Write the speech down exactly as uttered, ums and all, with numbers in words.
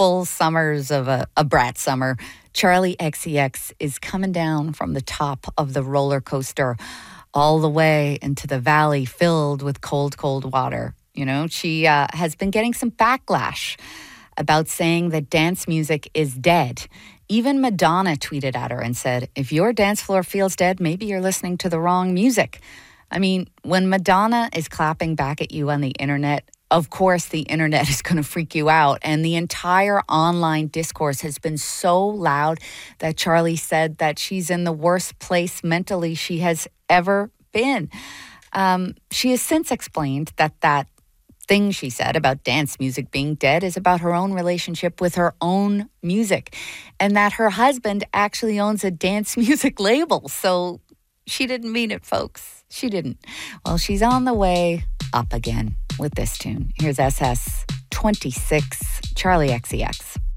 full summers of a, a brat summer, Charli X C X is coming down from the top of the roller coaster all the way into the valley filled with cold, cold water. You know, she uh, has been getting some backlash about saying that dance music is dead. Even Madonna tweeted at her and said, if your dance floor feels dead, maybe you're listening to the wrong music. I mean, when Madonna is clapping back at you on the internet, of course the internet is going to freak you out. And the entire online discourse has been so loud that Charli said that she's in the worst place mentally she has ever been. Um, she has since explained that that thing she said about dance music being dead is about her own relationship with her own music, and that her husband actually owns a dance music label. So she didn't mean it, folks. She didn't. Well, she's on the way up again with this tune. Here's S S twenty-six, Charli X C X.